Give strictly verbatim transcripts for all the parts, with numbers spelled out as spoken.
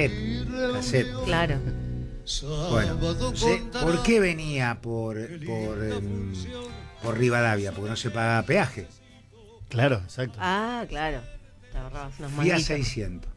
cassette, cassette. Claro. Bueno, no sé, ¿por qué venía por, por, eh, por Rivadavia? Porque no se pagaba peaje. Claro, exacto. Ah, claro. Te ahorrabas unos Fui a manguitos. seiscientos.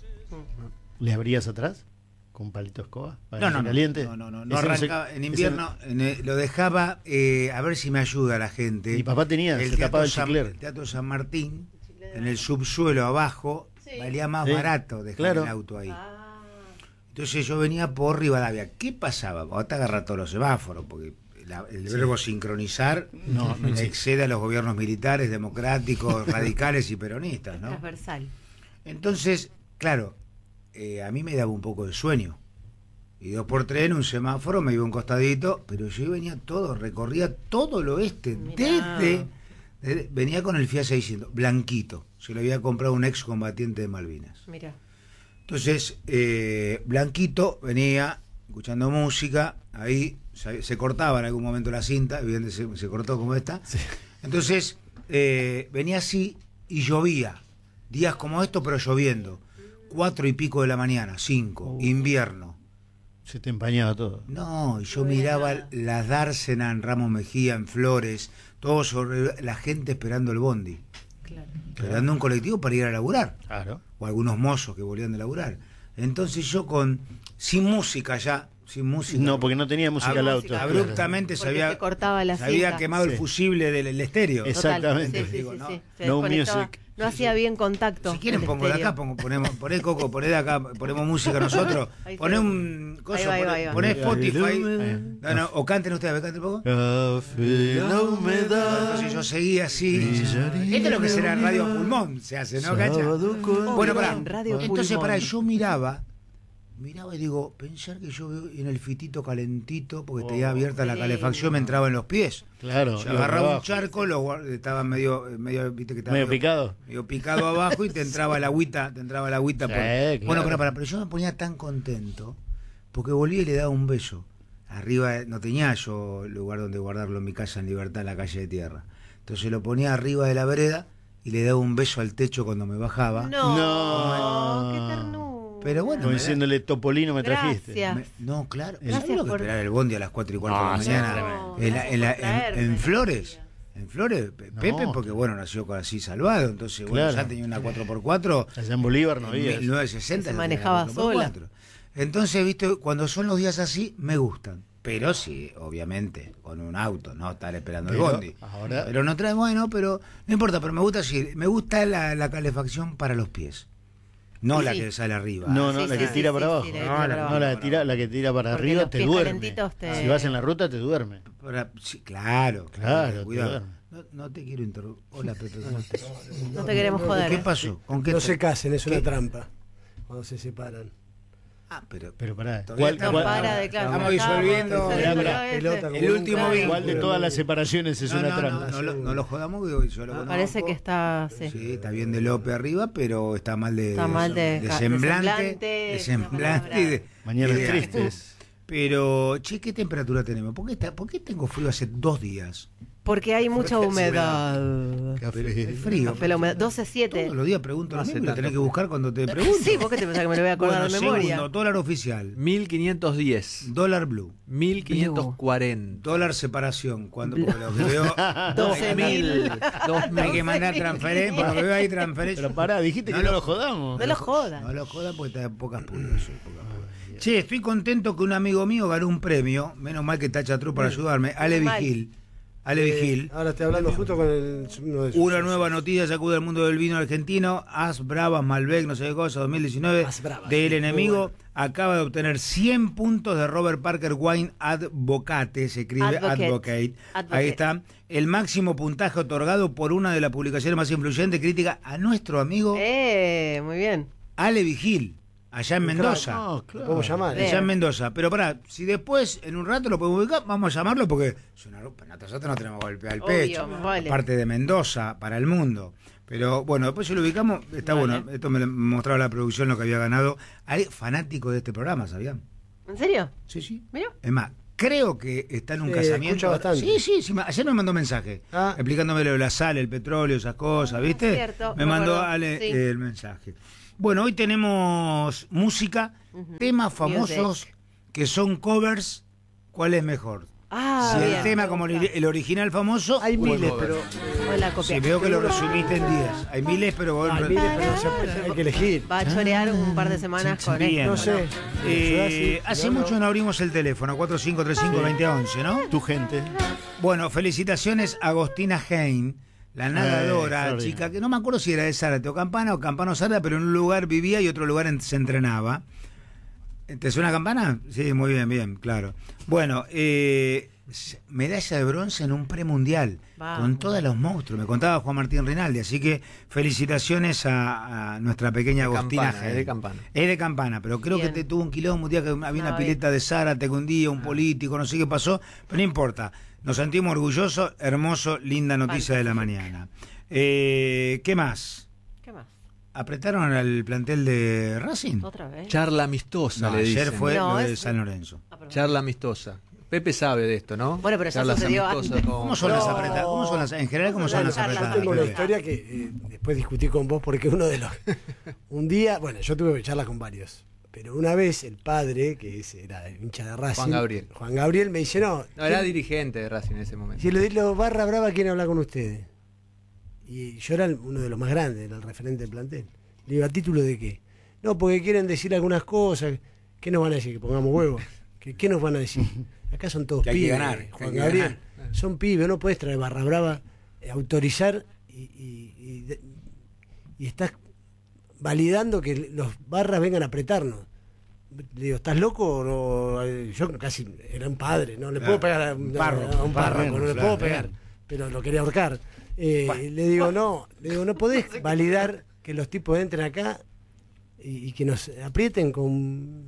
¿Le abrías atrás? ¿Con palito de escoba? ¿Para No, que no, se no, caliente? no, no, no, no Ese no se- arrancaba. En ese invierno en el- lo dejaba, eh, a ver si me ayuda la gente. Mi papá tenía, el se tapaba el San, chicler. el Teatro San Martín, en el subsuelo abajo, Sí. valía más Sí, barato dejar claro. el auto ahí. Ah, Entonces yo venía por Rivadavia. ¿Qué pasaba? Vos te agarras todos los semáforos, porque la- el verbo sincronizar No, no existe. excede a los gobiernos militares, democráticos, radicales y peronistas, ¿no? transversal. Entonces, claro, eh, a mí me daba un poco de sueño. Y dos por tres en un semáforo me iba un costadito, pero yo venía todo, recorría todo el oeste, Mirá. desde, desde- venía con el Fiat seiscientos, blanquito. Se lo había comprado un ex combatiente de Malvinas. Mira. Entonces, eh, blanquito, venía escuchando música, ahí se, se cortaba en algún momento la cinta, evidentemente se, se cortó como esta. Sí. Entonces, eh, venía así y llovía. Días como estos, pero lloviendo. Cuatro y pico de la mañana, cinco, Uh. invierno. Se te empañaba todo. No, y yo No había miraba nada. las dársenas en Ramos Mejía, en Flores, todo sobre la gente esperando el bondi, Claro. esperando un colectivo para ir a laburar, Claro. o algunos mozos que volvían de laburar. Entonces yo con, sin música ya, sin música. No, porque no tenía música Ab- al auto. abruptamente se Porque había, se cortaba la se había cinta. quemado Sí. el fusible del el estéreo. Es- Total, Exactamente. sí, sí, Digo, sí, no, sí. Se no desconectaba. music. No hacía bien contacto. Si quieren el pongo de acá, estéreo. pongo, ponemos, poné Coco, poné de acá, ponemos música nosotros, Ahí poné está. un coso, Ahí va, ahí va, ahí poné, va. poné Spotify, Ahí. no, no, o canten ustedes, canten un poco. Café, la humedad. Entonces yo seguía así. Brillaría Esto es lo que será Radio Pulmón, se hace, ¿no, Cacha? Sábado con- Bueno, pará. Radio Entonces, Pulmón. pará, yo miraba, miraba y digo, pensar que yo veo en el fitito calentito, porque tenía Oh, abierta la sí. calefacción, me entraba en los pies. Claro. Yo iba agarraba un abajo. charco, lo guard- estaba medio, medio, viste que estaba Medio picado. medio picado abajo y te entraba la agüita, te entraba la agüita. Sí, por... claro. Bueno, pero, pará, pero yo me ponía tan contento, porque volvía y le daba un beso. Arriba, no tenía yo lugar donde guardarlo en mi casa en Libertad, en la calle de tierra. Entonces lo ponía arriba de la vereda y le daba un beso al techo cuando me bajaba. No, No. qué ternura. Pero bueno, Como me da- diciéndole, Topolino me trajiste. Gracias. Me- no, claro. Gracias ¿Sabés lo que por- esperar el bondi a las cuatro y cuarto de No, la sí, mañana? tremendo. En, la- Gracias en la- por en- traerme. en Flores. En Flores, Pe- No, Pepe, porque claro. bueno, nació con así salvado. Entonces, bueno, Claro. ya tenía una cuatro por cuatro. Allá en Bolívar no En había. mil novecientos sesenta Se ya manejaba tenía cuatro por cuatro. Entonces, viste, cuando son los días así, me gustan. Pero sí, obviamente, con un auto, no estar esperando Pero el bondi. ahora- Pero no trae, bueno, pero no importa, pero me gusta sí, me gusta la, la calefacción para los pies. No Sí, la sí. que sale arriba. No, no, Sí, la sí, que sí, tira sí, para sí, abajo. la que No, tira la, para no, abajo. la que tira, la que tira para Porque arriba los te pies duerme. calentitos te- Si vas en la ruta te duerme. Para- sí, claro, Claro, te cuidado. duerme. No, no te quiero interrumpir. Hola, Pepe. No te queremos joder. ¿Qué ¿eh? pasó? ¿Con qué No te- se casen, es una ¿Qué? trampa. Cuando se separan. Ah, pero, Pero pará, Todavía ¿cuál, estamos- cuál- Para de claro. Estamos disolviendo- Estamos Esperá, esperá. disolviendo Pelota, ese. el último Claro. vínculo. cuál de todas las separaciones es no, una no, trampa? no, no, lo, no lo jodamos, digo, yo lo conozco. Parece que está. Sí. Sí, está bien de Lope arriba, pero está mal de, Está mal de- de de semblante. semblante, De es una semblante. palabra. y de- Mañanas y de- tristes. Pero, che, ¿qué temperatura tenemos? ¿Por qué, está, ¿Por qué tengo frío hace dos días? Porque hay mucha Porque humedad. Café. El frío. Café, la humedad. doce siete. Todos los días pregunto lo No hace mismo y lo tenés tanto que buscar cuando te pregunto. Sí, vos que te pensás que me lo voy a acordar Bueno, de memoria. segundo, dólar oficial, mil quinientos diez, dólar blue, mil quinientos cuarenta, dólar separación. Cuando porque lo que veo, doce mil. hay que mandar transferencia, por lo que veo hay transferencia. Pero pará, dijiste No que no lo- lo jodamos. No lo jodas. No lo jodas porque está en pocas pulgas. soy pocas pulgas. Che, estoy contento que un amigo mío ganó un premio. Menos mal que está Chatrú para ayudarme. Ale Mal. Vigil. Ale Eh, Vigil. ahora estoy hablando justo con el, uno de sus Una socios. nueva noticia sacude el mundo del vino argentino. As Bravas Malbec, no sé qué cosa, dos mil diecinueve. As Bravas, De El muy Enemigo. bueno. Acaba de obtener cien puntos de Robert Parker Wine Advocate. Se escribe Advocate. Advocate. Advocate. Ahí está. El máximo puntaje otorgado por una de las publicaciones más influyentes crítica a nuestro amigo Eh, muy bien. Ale Vigil. Allá en Mendoza. No, Lo claro. podemos llamar. Bien. Allá en Mendoza. Pero pará, si después en un rato lo podemos ubicar, vamos a llamarlo porque es una, nosotros no tenemos golpe al Obvio, pecho. vale. Parte de Mendoza para el mundo. Pero bueno, después si lo ubicamos, está Vale. bueno. Esto me lo mostraba la producción lo que había ganado. Hay fanáticos de este programa, ¿sabían? ¿En serio? Sí, sí. Mira. Es más, creo que está en un Sí, casamiento. escucha bastante. Sí, sí, sí, ayer me mandó un mensaje Ah. explicándome lo de la sal, el petróleo, esas cosas, ¿viste? cierto, me me mandó acuerdo, Ale sí. eh, el mensaje. Bueno, hoy tenemos música, Ujú. temas famosos Music. que son covers. ¿Cuál es mejor? Ah, si bien, el tema me como gusta. el, el original famoso. Hay o el miles, cover. pero. O la copia. Sí, veo que lo resumiste en días. Hay miles, pero vos- Hay miles, pero no se puede, hay que elegir. Va a chorear un par de semanas con Bien. esto. No sé. Eh, Yo así, hace yo no- mucho no abrimos el teléfono, cuatro cinco tres cinco, dos cero once, ¿no? Tu gente. Bueno, felicitaciones a Agostina Hein, la nadadora, extraordinario. chica, que no me acuerdo si era de Zárate o Campana o Campano Zárate, pero en un lugar vivía y otro lugar en- se entrenaba. ¿Te suena Campana? Sí, muy bien, bien, claro. Bueno, eh, medalla de bronce en un premundial, Vamos. con todos los monstruos, me contaba Juan Martín Rinaldi, así que felicitaciones a, a nuestra pequeña De Agostina Campana, Hein. es de Campana. Es de Campana, pero creo Bien. que te tuvo un quilombo un día que había Ah, una bien. pileta de Zárate que un día, un político, no sé qué pasó, pero no importa. Nos sentimos orgullosos, hermoso, linda noticia de la mañana. Eh, ¿Qué más? ¿Qué más? ¿Apretaron al plantel de Racing? ¿Otra vez? Charla amistosa, No, le ayer dicen. fue No, lo de es- San Lorenzo. Ah, perdón. Charla amistosa. Pepe sabe de esto, ¿no? Bueno, pero ya Charlas sucedió amistosas antes. con- ¿Cómo son las No. apretadas? ¿Cómo son las, en general, ¿cómo son las Charla, apretadas? Tengo una Pepe? historia que eh, después discutí con vos porque uno de los. Un día, bueno, yo tuve charlas con varios. Pero una vez el padre, que es- era hincha de Racing. Juan Gabriel. Juan Gabriel me dice, no. No, era ¿quién- dirigente de Racing en ese momento. Si le digo barra brava, ¿quién habla con ustedes? Y yo era el- uno de los más grandes, era el referente del plantel. Le digo, ¿a título de qué? No, porque quieren decir algunas cosas. ¿Qué nos van a decir? ¿Que pongamos huevos? ¿Qué, qué nos van a decir? Acá son todos Que hay que pibes. ganar, que Juan hay que Gabriel. ganar. Son pibes, no puedes traer barra brava, eh, autorizar y, y, y de- y estás validando que los barras vengan a apretarnos. Le digo, ¿estás loco? o no? Eh, Yo casi era un padre, no le Claro, puedo pegar a un, un párroco, a un un párroco, párroco, no le claro, puedo pegar, bien. pero lo quería ahorcar. Eh, Bueno. le digo, no, le digo, no podés validar que los tipos entren acá y, y que nos aprieten con...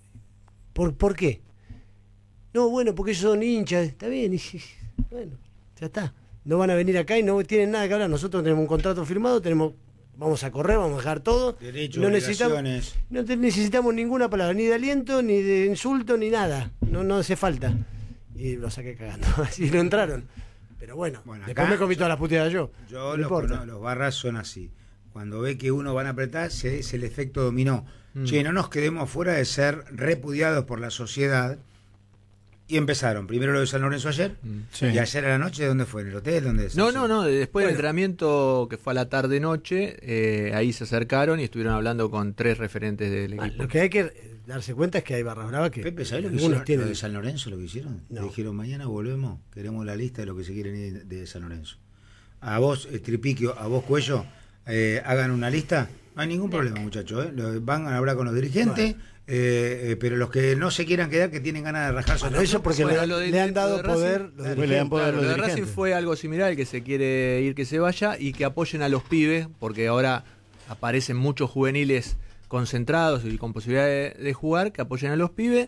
¿Por, ¿Por qué? No, bueno, porque ellos son hinchas, está bien, y, y- bueno, ya está. No van a venir acá y no tienen nada que hablar. Nosotros tenemos un contrato firmado, tenemos, vamos a correr, vamos a dejar todo. Derechos, no necesitamos, obligaciones. no te- necesitamos ninguna palabra, ni de aliento, ni de insulto, ni nada. No, no hace falta. Y lo saqué cagando, así no entraron. Pero bueno, Bueno, después acá me comí todas las puteadas yo. Yo no los, importa. conozco, los barras son así. Cuando ve que uno van a apretar, se, es el efecto dominó. Mm. Che, no nos quedemos fuera de ser repudiados por la sociedad. Y empezaron. Primero lo de San Lorenzo ayer. Mm. Sí. Y ayer a la noche, ¿dónde fue? ¿En el hotel? ¿Dónde es? No, no, no. Después del Bueno. entrenamiento que fue a la tarde-noche, eh, ahí se acercaron y estuvieron hablando con tres referentes del Ah, equipo. lo que hay que eh, darse cuenta es que hay barras bravas que Pepe, ¿sabés lo que algunos hicieron? tienen. Lo de San Lorenzo, lo que hicieron. No. Le dijeron, mañana volvemos, queremos la lista de lo que se quieren ir de San Lorenzo. A vos, eh, Tripiquio, a vos, Cuello, eh, hagan una lista. No hay ningún problema, muchachos. ¿eh? Lo- Van a hablar con los dirigentes, eh, eh, pero los que no se quieran quedar, que tienen ganas de rajarse. Bueno, otro eso club, porque Bueno, le, lo de- le han lo dado de Racing- poder los Después le dan dirigentes. poder a Claro, los lo de Racing dirigentes. fue algo similar, el que se quiere ir que se vaya y que apoyen a los pibes, porque ahora aparecen muchos juveniles concentrados y con posibilidad de, de jugar, que apoyen a los pibes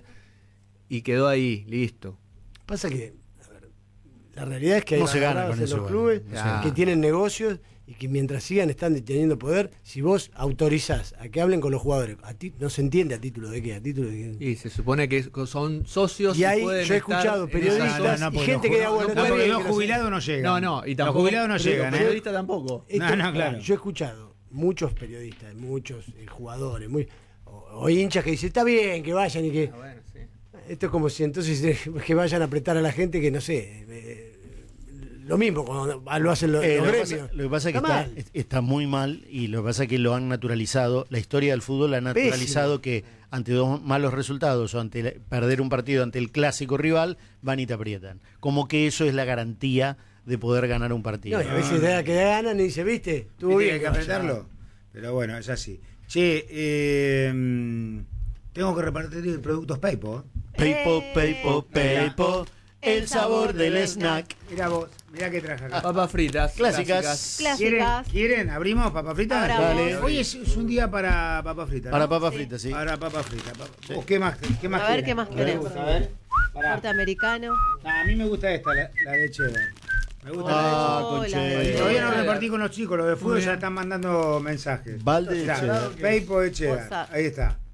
y quedó ahí, listo. Pasa que a ver, la realidad es que hay No se barras gana bravas con en eso, los bueno, clubes no se gana. que tienen negocios y que mientras sigan están teniendo poder, si vos autorizás a que hablen con los jugadores, a ti, no se entiende a título de qué, a título de qué. Y se supone que son socios Y ahí pueden yo he estar escuchado en periodistas esas- No, no, y porque gente los que ju- da bueno, no, está porque bien, los que no sé. jubilados no llegan. No, no, y Los tampoco jubilados no pero llegan, los ¿eh? periodistas tampoco. Esto- No, no, claro. Yo he escuchado muchos periodistas, muchos eh, jugadores, muy, o, o hinchas que dicen, está bien que vayan y que... Ah, bueno, sí. Esto es como si entonces eh, que vayan a apretar a la gente que no sé, eh, lo mismo cuando lo hacen los, Eh, los lo, que gremios. pasa, lo que pasa es que Está está, mal. es- está muy mal y lo que pasa es que lo han naturalizado. La historia del fútbol ha naturalizado que ante dos malos resultados o ante la- perder un partido ante el clásico rival, van y te aprietan. Como que eso es la garantía de poder ganar un partido. No, y a veces da que ganan y dice, ¿viste? Estuvo ¿Viste que bien hay que vaya". apretarlo? Pero bueno, es así. Che, eh, mm, tengo que repartir productos Paypo. ¿eh? Paypo, Paypo, Paypo, el sabor del snack. Mirá vos, mirá que traje acá. Papas fritas. Clásicas. ¿Quieren, Clásicas. ¿Quieren? ¿Abrimos papas fritas? Abramos. Dale. Hoy es, es un día para papas fritas. ¿no? Para papas fritas, sí. Para papas fritas. papa- ¿O qué más, qué más A ver, quieren? ¿qué más Me querés? gusta, a ver. Pará. Norteamericano. Ah, a mí me gusta esta, la, la de cheddar. Me gusta Ah, Oh, con la de- cheddar. Todavía no repartí con los chicos, los de fútbol ya están mandando mensajes. Balde de Mirá, cheddar. Paypo de cheddar. Cosa. Ahí está.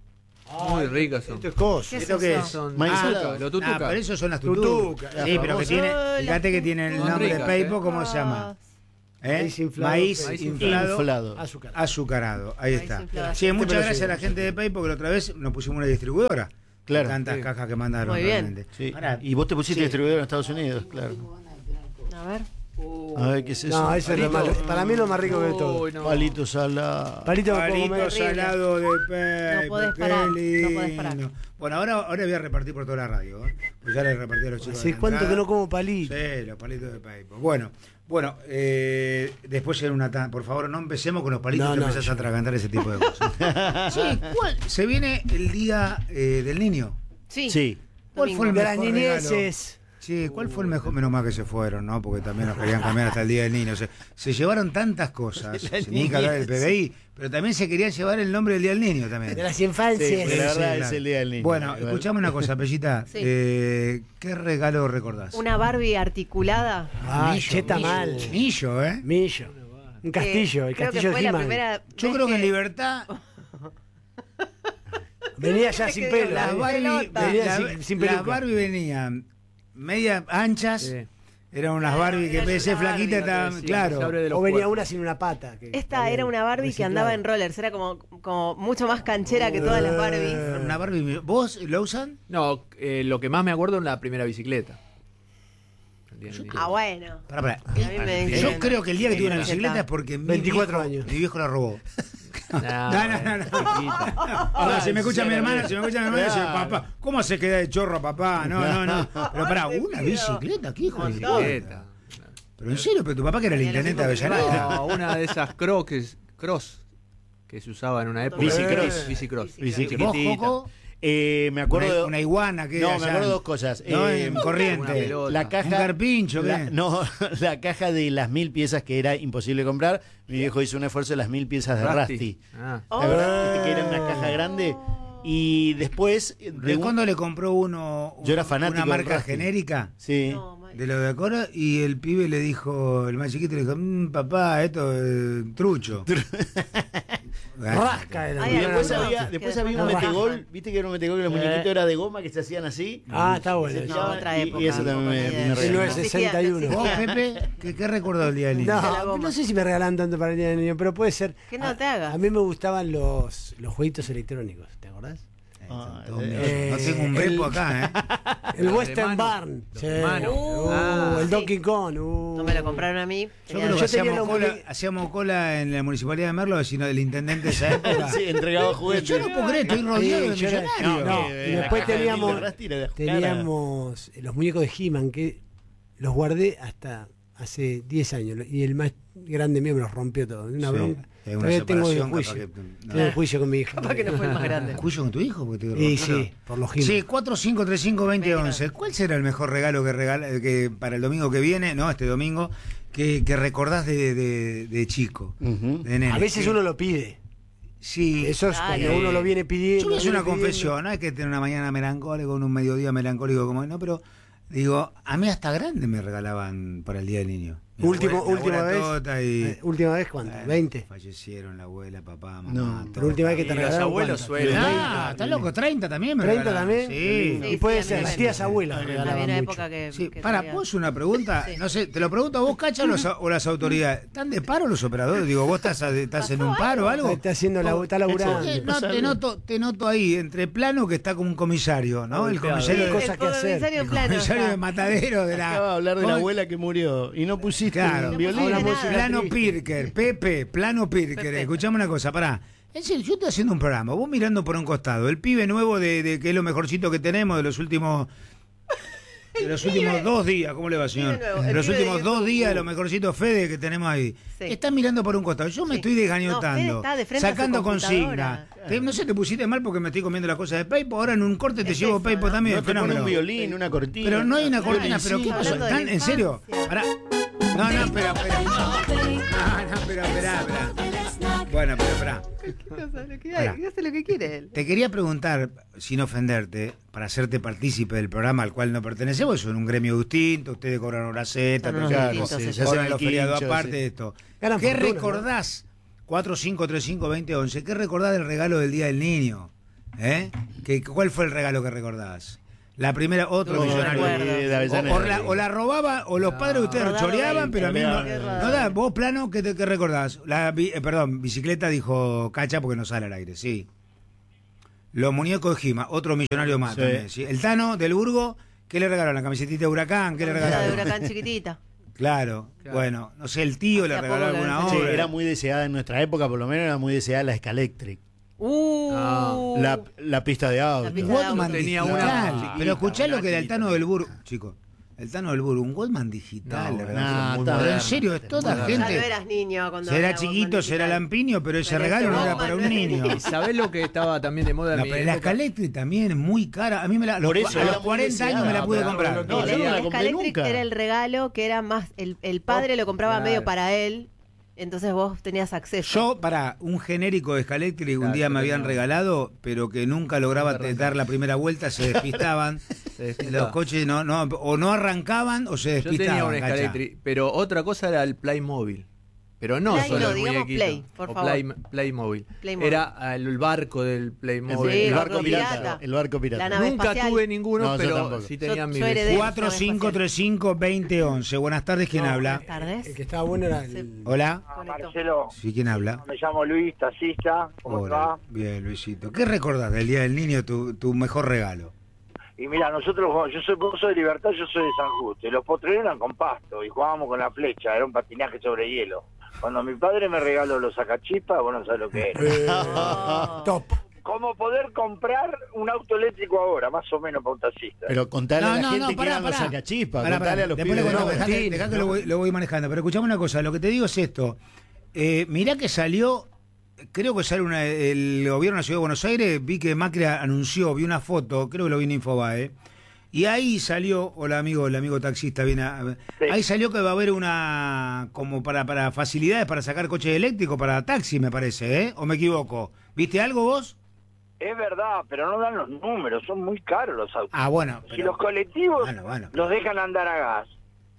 Muy ricos son. Esto es cosa. ¿Qué es ¿Esto qué eso? es? Son Maíz ah, salado. los tutuca. Ah, pero eso son las Tutuca, tutucas. las Sí, pero que famosas. tiene, Las fíjate que tiene el Son nombre ricas, Peipo, ¿eh? ¿cómo se llama? ¿Eh? Maíz inflado, Maíz maíz inflado, Inflado. Azúcar. azucarado. Ahí Maíz está. inflado. Sí, muchas me lo gracias a la llevo. gente de Peipo que la otra vez nos pusimos una distribuidora. Claro. Tantas Sí. cajas que mandaron. Muy bien. realmente. Sí. Ahora, Y vos te pusiste sí. distribuidor en Estados Unidos, claro. A ver. A ver, ¿qué es eso? No, eso es lo más, para mí es lo más rico de todo. Uy, no. Palito salado. Palito de Palito comer. salado de Peipo. No podés qué parar, no lindo. podés parar. Bueno, ahora, ahora voy a repartir por toda la radio. ¿eh? Pues ya le repartí a los chicos. ¿Hace de la cuánto que entrada. no como palito? Sí, los palitos de Peipo. Bueno, bueno, eh, después en una tan, por favor, no empecemos con los palitos No, que no, empezás yo- a atragantar ese tipo de cosas. Sí, ¿cuál? Se viene el día eh, del niño. Sí. Sí. ¿Cuál fue el De las mejor regalo? niñeces. Sí, ¿cuál fue el mejor? Menos mal que se fueron, ¿no? Porque también nos querían cambiar hasta el Día del Niño. Se, se llevaron tantas cosas. La Se ni que hablar del P B I, pero también se querían llevar el nombre del Día del Niño también. De las Sí, infancias. porque la verdad Sí, es el día del niño. Bueno, Igual. escuchame una cosa, Pellita. Sí. Eh, ¿Qué regalo recordás? Una Barbie articulada. Ah, Millo, cheta millo. mal. Millo, ¿eh? Millo. Un castillo, Eh, el creo que castillo fue de la He-Man. primera Yo vez creo que en Libertad Venía ya Es sin que pelo. las ¿eh? Barbie, pelota. Venía la- sin- sin las peluca. Barbie venían media anchas, Sí. eran unas Barbie que en vez de ser Era una Barbie, flaquitas lo que estaban, decía, claro. se abre de los O venía cuerpos. una sin una pata. que Esta también era una Barbie que reciclada. andaba en rollers, era como, como mucho más canchera que todas las Barbies. Era una Barbie. ¿Vos lo usan? No, eh, lo que más me acuerdo es la primera bicicleta. El día del niño. Ah, bueno. Pará, pará. A mí me dicen- Yo creo que el día que tuve una Bicicleta. bicicleta es porque mi veinticuatro viejo- años. Mi viejo la robó. No, No, no, no, no. chiquita. Ahora, si me escucha mi sinceramente. hermana, si me escucha mi hermana, dice, Claro. papá, ¿cómo se queda de chorro, papá? No, no, no. Pero pará, una bicicleta, ¿qué hijo de Bicicleta. puta? Pero en serio, pero tu papá que era el Tenía los intendente de hijos que Avellaneda. No, una de esas crocs, cross que se usaba en una época. Bicicross. Bicicross. Bici- ¿Vos, Chiquitita. Joco? Eh, me acuerdo Una, de- una iguana que No, era me allá acuerdo en- dos cosas. No, Eh, en una corriente. pelota. La caja, ¿Un carpincho, qué? la- no, la caja de las mil piezas que era imposible comprar. Mi viejo hizo un esfuerzo de las mil piezas de Rusty. Rusty. Ah. La verdad, viste que era una caja grande. Y después de un- Recondo le compró uno Yo era fanático una del marca Rusty. genérica Sí. No, ma- de lo de Coro y el pibe le dijo, el más chiquito le dijo, "Mm, papá, esto es trucho. Rasca era. Ay, Y después algunos había, que después después había un no metegol, bajan. viste que era un metegol que los muñequitos Eh. era de goma que se hacían así. Ah, está bueno. Se eso. No, llama- otra y- época. y eso también me- época me de- regaló. mil novecientos sesenta y uno. No ¿Vos, existía. Pepe, qué, qué recordó del día del niño? De la No, goma. no sé si me regalan tanto para el día del niño, pero puede ser. Que no A- te hagas. A mí me gustaban los, los jueguitos electrónicos, ¿te acordás? Ah, Todo eh, mío. eh, no tengo un el- repo acá, ¿eh? El Los de Western mano. Barn. Los Sí. de mano. Uh, Ah, el sí. Donkey Kong. uh. No me lo compraron a mí. Yo Tenía- creo que Yo tenía hacíamos los cola, muñe- hacíamos cola en la municipalidad de Merlo, sino del intendente de esa época. Sí, entregaba juguetes. Yo no puedo creer, estoy rodeado Sí, de yo era- millonarios. no, Eh, y la después caja de teníamos- mil de Rusty era de cara. Teníamos los muñecos de He-Man que los guardé hasta hace diez años y el más grande mío me los rompió todo. Una Sí, bronca. es una Todavía tengo separación, juicio. capaz que- no. Tengo juicio con mi hija. Capaz que no fue el más grande. ¿Cuyo con tu hijo? Porque te Sí, rompieron. sí, por los He-Man. Sí, cuatro cinco tres cinco dos cero uno uno. ¿Cuál será el mejor regalo que regala que para el domingo que viene, no, este domingo, que, que recordás de, de, de chico? Ujú. De nene? A veces Sí. uno lo pide. Sí. Eso es Claro. cuando uno lo viene pidiendo. Yo voy a hacer viene una pidiendo. confesión, no hay que tener una mañana melancólica, con un mediodía melancólico como no, pero digo, a mí hasta grande me regalaban para el Día del Niño. Mi Último, abuela- mi última abuela vez. Tota y, Eh, ¿Última vez cuánto? Bueno, ¿veinte? Fallecieron la abuela, papá, mamá. No, todo. Pero última vez que Y te los regalaron. abuelos ¿cuánto? suelen. Ah, está loco, treinta también me ¿treinta regalaban. también? Sí. Sí, Y puede sí, ser, a mí las me- tías abuelas Había regalaban una mucho. época que. Sí, que para, traía- ¿puedo hacer una pregunta? Sí. No sé, te lo pregunto a vos, Cacha, o los- o las autoridades. ¿Están de paro los operadores? Digo, ¿vos estás, estás en un paro o algo? Está haciendo la, está Porque laburando. no, te noto, te noto ahí, entre plano que está como un comisario, ¿no? El Golpeado. comisario, Sí, de, cosas el que hacer. comisario el plano comisario está. de Matadero de la. Acaba de hablar de la ¿Cómo? abuela que murió y no pusiste Claro, un No violín. pusiste Ahora, nada. plano triste. Pirker, Pepe, plano Pirker. Pepe. Escuchame una cosa, pará. En serio, yo estoy haciendo un programa, vos mirando por un costado, el pibe nuevo de, de que es lo mejorcito que tenemos de los últimos. De los últimos dos días, ¿cómo le va, señor? Pibe nuevo, De el los pibe de últimos dos YouTube. días, de lo mejorcito Fede que tenemos ahí. Sí. Estás mirando por un costado. Yo me Sí. estoy No, desgañotando. Fede está de frente a su sacando consigna. computadora. Te- no sé, te pusiste mal porque me estoy comiendo las cosas de Peipo. Ahora en un corte te Es llevo eso, Peipo ¿no? también. No te pone fenómeno. un violín, una cortina. Pero no hay una cortina, Sí, pero sí. ¿qué pasó? Hablando de ¿Están la en serio? infancia. Pará. No, no, espera, espera. No, no, espera, espera, espera. Bueno, pero espera. ¿Qué cosa? Lo que Pará. hay, hace lo que quiere él. Te quería preguntar, sin ofenderte, para hacerte partícipe del programa al cual no pertenecemos, son un gremio distinto, ustedes cobran horas extras, Son unos todo, distintos, sí, ellos. se hacen Cobran los el feriados quincho, aparte sí. de esto. Ganan ¿Qué fortuna, recordás? cuatro cinco tres cinco dos cero uno uno. ¿Qué recordás del regalo del Día del Niño? ¿Eh? ¿Qué, ¿Cuál fue el regalo que recordás? La primera, otro No, millonario. recuerdo. de O, Avellaneda. o la, o la robaba, o los padres de ustedes Rodado choreaban, veinte, pero a mí no, choreaban. no da. Vos, plano, ¿qué, te, qué recordás? La, bi- eh, perdón, bicicleta dijo Cacha porque no sale al aire, sí. Los muñecos de Gima, otro millonario más Sí. también, sí. El Tano del Burgo, ¿qué le regalaron? La camisetita de Huracán, ¿qué le La de regalaron? Huracán chiquitita. Claro, Claro. bueno, no sé, el tío le Hacía regaló poco que alguna no Sí, obra. era muy deseada en nuestra época, por lo menos era muy deseada la Scalectric. Uh, Ah. La, la pista de auto. La pista de Walkman auto. Tenía digital. una chiquita, Pero escuchá una lo que era el chiquita. Tano del Burgo, chicos. El Tano del Burgo, un Walkman digital. No, le no, regalaron. no, Pero está en serio, es toda moderno. ya no gente. eras niño cuando Será era chiquito, Walkman será digital. lampiño, pero ese Pero regalo ese no era Walkman para un no es de niño. niño. ¿Y sabés lo que estaba también de moda en La, mi la época? Scalectric también es muy cara. A mí me la, los, Por eso a era los muy cuarenta años me la deseada, pude pero comprar. no, El, yo no la el compré Scalectric nunca. era el regalo que era más. El, el padre lo compraba Claro. medio para él, entonces vos tenías acceso. Yo, para un genérico de Scalectric, un Claro, día yo me habían tenía- regalado, pero que nunca lograba Nunca te- arrancaba. dar la primera vuelta, se despistaban. Se despistaba. Los coches no, no, o no arrancaban o se Yo despistaban. tenía un Cacha. Scalectric, pero otra cosa era el Playmobil. Pero no Play solo no, el digamos muñequito. Play, por o favor. Play, Playmobil. Playmobil. Era ah, el, el barco del El, Playmobil. Sí, el el barco barco pirata. pirata. El barco pirata. La nave Nunca espacial. tuve ninguno, No, yo pero tampoco. sí Yo- tenían mi yo heredé. vecino. cuatro cinco tres cinco dos cero once. Buenas tardes, ¿quién No, habla? Buenas tardes. El que estaba bueno era el. Sí. Hola. Ah, Conectó. Marcelo, Sí, ¿quién habla? me llamo Luis, taxista, ¿cómo te Hola. va? Bien, Luisito. ¿Qué recordás del Día del Niño, tu, tu mejor regalo? Y mira, nosotros, yo soy, vos sos de Libertad, yo soy de San Justo, y los potreros eran con pasto, y jugábamos con la flecha, era un patinaje sobre hielo. Cuando mi padre me regaló los sacachispas, vos no sabés lo que era. Eh, Oh. top. ¿Cómo poder comprar un auto eléctrico ahora, más o menos para un taxista? Pero contale a la gente que pará, eran los pará. sacachispas. Pará, Contale pará. a los Después le pibes de contamos, ahora. dejá que- dejá que lo voy, lo voy manejando. Pero escuchame una cosa, lo que te digo es esto. Eh, mirá que salió, creo que sale una, el gobierno de la Ciudad de Buenos Aires, vi que Macri anunció, vi una foto, creo que lo vi en Infobae, y ahí salió, hola amigo, el amigo taxista viene a- Sí. ahí salió que va a haber una, como para, para facilidades para sacar coches eléctricos para taxi, me parece, ¿eh? ¿O me equivoco? ¿Viste algo vos? Es verdad, pero no dan los números, son muy caros los autos. Ah, bueno. si pero- los colectivos Bueno, bueno. los dejan andar a gas,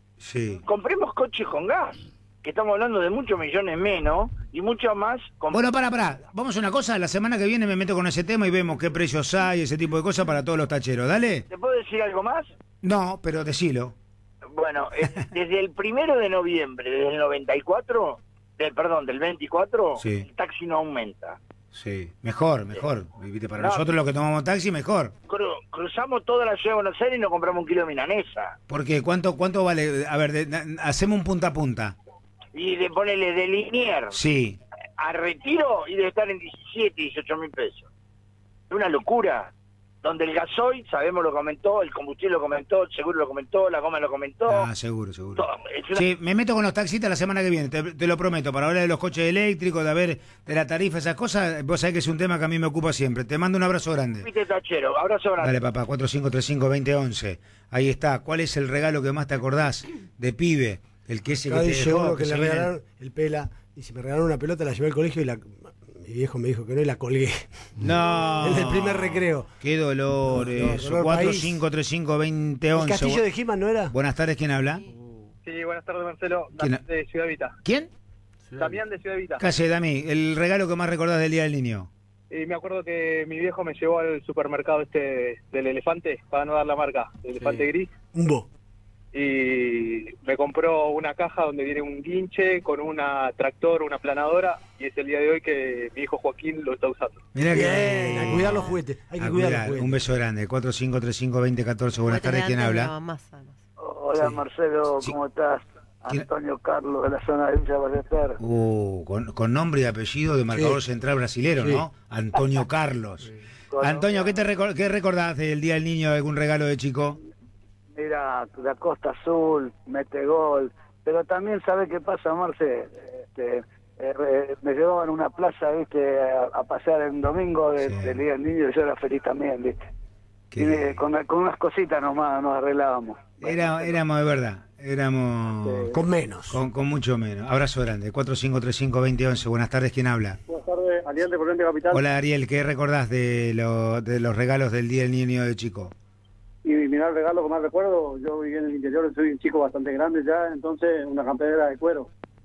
Sí. compremos coches con gas, que estamos hablando de muchos millones menos, y mucho más... con- Bueno, para, para. Vamos a una cosa. La semana que viene me meto con ese tema y vemos qué precios hay, ese tipo de cosas para todos los tacheros. ¿Dale? ¿Te puedo decir algo más? No, pero decilo. Bueno, eh, desde el primero de noviembre, desde el noventa y cuatro, del, perdón, del veinticuatro, Sí. el taxi no aumenta. Sí. Mejor, mejor. Viste, para No. nosotros los que tomamos taxi, mejor. Cru- cruzamos toda la ciudad de Buenos Aires y nos compramos un kilo de milanesa. Porque ¿cuánto cuánto vale? A ver, de- na- hacemos un punta a punta. Y de ponerle de Liniers Sí. a Retiro y debe estar en diecisiete, dieciocho mil pesos. Es una locura. Donde el gasoil, sabemos lo comentó, el combustible lo comentó, el seguro lo comentó, la goma lo comentó. Ah, seguro, seguro. Todo. Es una- Sí, me meto con los taxistas la semana que viene, te, te lo prometo, para hablar de los coches eléctricos, de ver de la tarifa, esas cosas, vos sabés que es un tema que a mí me ocupa siempre. Te mando un abrazo grande. Viste, tachero, abrazo grande. Dale, papá, cuatro cinco tres cinco dos cero once. Ahí está. ¿Cuál es el regalo que más te acordás de pibe? El que ese que Acá te dice dejó, uno que se le viene- regalaron el pela. Y si me regalaron una pelota, la llevé al colegio y la. Mi viejo me dijo que no y la colgué. No. En el primer recreo. Qué dolor Dolor, eso. dolor cuatro país. cinco tres cinco dos cero ¿El once. castillo de Giman no era? Buenas tardes, ¿quién habla? Sí, buenas tardes, Marcelo. ¿Quién? Damián de Ciudad Vita. ¿Quién? Damián de Ciudad Vita. Calle Dami, el regalo que más recordás del Día del Niño. Y me acuerdo que mi viejo me llevó al supermercado este del elefante, para no dar la marca, el elefante gris, Un bo. y me compró una caja donde viene un guinche con una tractor, una planadora, y es el día de hoy que mi hijo Joaquín lo está usando. Mirá Bien, que. a cuidar los juguetes. Hay que A cuidar los cuidar. juguetes. Un beso grande. cuatro cinco tres cinco dos cero uno cuatro. Buenas Juguetes tardes, de ¿quién antes habla? duraban más, además. Hola, Sí. Marcelo, Sí. ¿cómo estás? ¿Quién? Antonio Carlos, de la zona de Villa Ballester. Uh, con, con nombre y apellido de marcador Sí. central brasilero, Sí. ¿no? Antonio Carlos. Bueno, Antonio, ¿qué, te recor- ¿qué recordás del Día del Niño? ¿Algún regalo de chico? Mira, la Costa Azul, mete gol. Pero también, ¿sabes qué pasa, Marce? Este, eh, re- me llevaban a una plaza, ¿viste? A, a pasear en domingo de- Sí. del Día del Niño y yo era feliz también, ¿viste? Que Y de- con, con unas cositas nomás nos arreglábamos. era, éramos de verdad, éramos Con menos. con, con mucho menos. Abrazo grande. cuatro cinco tres cinco dos cero once. Buenas tardes, ¿quién habla? Buenas tardes, Aliante Corriente Capital. Hola Ariel, ¿qué recordás de, lo- de los regalos del Día del Niño de chico? Y mirá el regalo que más recuerdo, yo viví en el interior, soy un chico bastante grande ya, entonces una campera de cuero.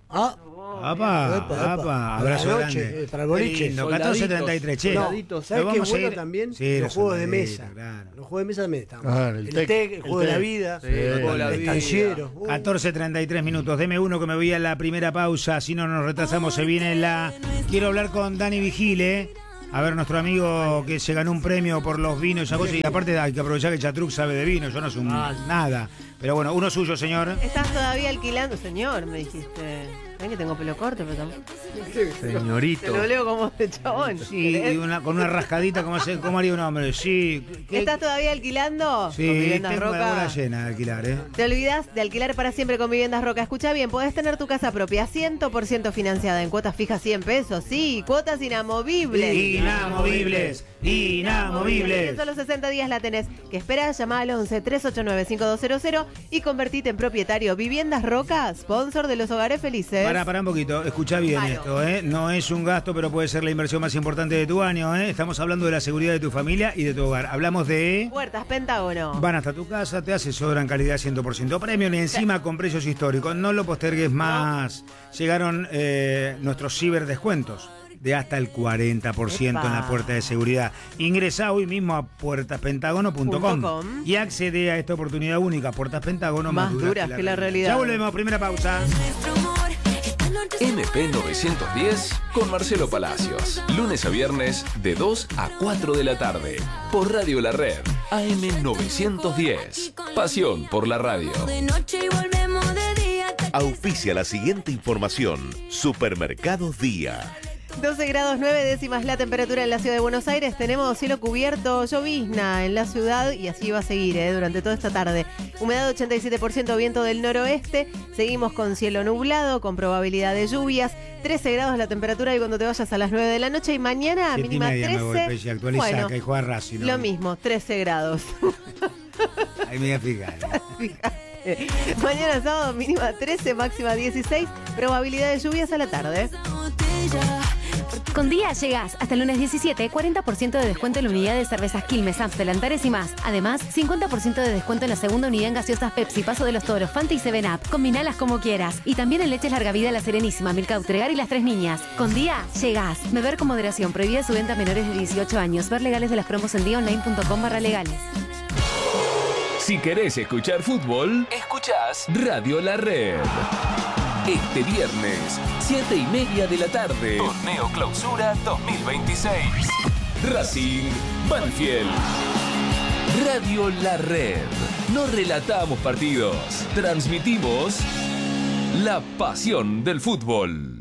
Ah, Apa, Epa, apa, epa. abrazo Para la noche, grande. eh, para el boliche. Qué lindo, catorce treinta y tres, che. Soldaditos. ¿sabes Lo qué vamos a bueno ir- también? Sí, los juegos de soldaditos, mesa. claro. Los juegos de mesa también están. Claro, el, el TEC, TEC, el el juego de la TEC. vida, Sí, el juego de la el vida. estanciero. Uh, catorce treinta y tres minutos. Deme uno que me voy a la primera pausa. Si no nos retrasamos, se viene la. Quiero hablar con Dani Vigile. A ver, nuestro amigo que se ganó un premio por los vinos y esa cosa. Y aparte hay que aprovechar que Chatruc sabe de vino. Yo no sé un- nada. Pero bueno, uno suyo, señor. Estás todavía alquilando, señor, me dijiste. ¿Ven que tengo pelo corto? Pero tampoco. Señorito. Te lo leo como de chabón. Sí, y una- con una rascadita, como, se- como haría un hombre. Sí. ¿Qué- ¿Estás todavía alquilando? Sí, con Viviendas tengo la Roca. bola llena de alquilar, ¿eh? Te olvidas de alquilar para siempre con Viviendas Roca. Escucha bien, podés tener tu casa propia cien por ciento financiada en cuotas fijas cien pesos. Sí, cuotas inamovibles. Inamovibles, inamovibles. En solo sesenta días la tenés. ¿Qué esperás? Llamá al once, tres ocho nueve, cinco dos cero cero y convertite en propietario. Viviendas Roca, sponsor de los hogares felices. Para, para un poquito, escucha bien Claro. esto, ¿eh? No es un gasto, pero puede ser la inversión más importante de tu año, ¿eh? Estamos hablando de la seguridad de tu familia y de tu hogar. Hablamos de... Puertas Pentágono. Van hasta tu casa, te asesoran, calidad cien por ciento premium y encima con precios históricos. No lo postergues más. Llegaron eh, nuestros ciberdescuentos de hasta el cuarenta por ciento en la Epa. puerta de seguridad. Ingresa hoy mismo a puertas pentágono punto com Punto com. y accede a esta oportunidad única. Puertas Pentágono Más duras que la realidad. Ya volvemos, primera pausa. M P novecientos diez con Marcelo Palacios. Lunes a viernes de dos a cuatro de la tarde. Por Radio La Red. A M novecientos diez. Pasión por la radio. De noche y volvemos de día. Auspicia la siguiente información. Supermercados Día. doce grados nueve décimas la temperatura en la ciudad de Buenos Aires. Tenemos cielo cubierto, llovizna en la ciudad y así va a seguir ¿eh? durante toda esta tarde. Humedad ochenta y siete por ciento, viento del noroeste. Seguimos con cielo nublado, con probabilidad de lluvias. trece grados la temperatura y cuando te vayas a las nueve de la noche y mañana Siete y mínima media me voy, trece. Pelle, actualizá, Bueno, que hay juega Racing, ¿no? lo mismo, trece grados. Ahí me voy a fijar. Fíjate. Mañana sábado mínima trece, máxima dieciséis. Probabilidad de lluvias a la tarde. Con Día llegás hasta el lunes diecisiete, cuarenta por ciento de descuento en la unidad de cervezas Quilmes, Amstel, Antares y más. Además, cincuenta por ciento de descuento en la segunda unidad en gaseosas Pepsi, Paso de los Toros, Fanta y seven up. Combinalas como quieras. Y también en leches Larga Vida, La Serenísima, Milka Utregar y Las Tres Niñas. Con Día llegás. Beber con moderación. Prohibida su venta a menores de dieciocho años. Ver legales de las promos en diaonline.com barra legales. Si querés escuchar fútbol, escuchás Radio La Red. Este viernes, siete y media de la tarde. Torneo Clausura dos mil veintiséis. Racing Banfield. Radio La Red. No relatamos partidos, transmitimos la pasión del fútbol.